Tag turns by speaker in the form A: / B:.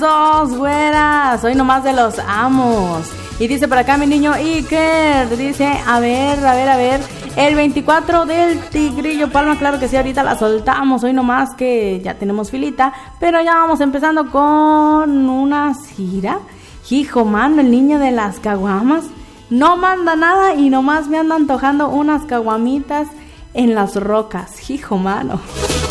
A: Dos güeras, hoy nomás de los amos. Y dice por acá mi niño Iker, dice, a ver, el 24 del Tigrillo Palma, claro que sí, ahorita la soltamos, hoy nomás que ya tenemos filita, pero ya vamos empezando con una gira. Hijo, mano, el niño de las caguamas no manda nada y nomás me anda antojando unas caguamitas en las rocas, hijo, mano.